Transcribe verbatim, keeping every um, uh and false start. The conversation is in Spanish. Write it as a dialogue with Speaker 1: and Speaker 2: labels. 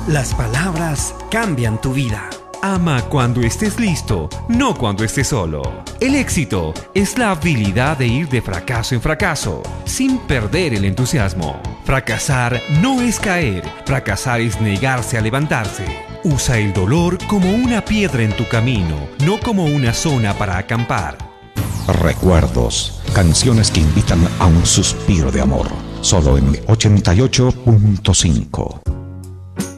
Speaker 1: Las palabras cambian tu vida.
Speaker 2: Ama cuando estés listo, no cuando estés solo. El éxito es la habilidad de ir de fracaso en fracaso, sin perder el entusiasmo. Fracasar no es caer, fracasar es negarse a levantarse. Usa el dolor como una piedra en tu camino, no como una zona para acampar.
Speaker 3: Recuerdos, canciones que invitan a un suspiro de amor. Solo en ochenta y ocho punto cinco.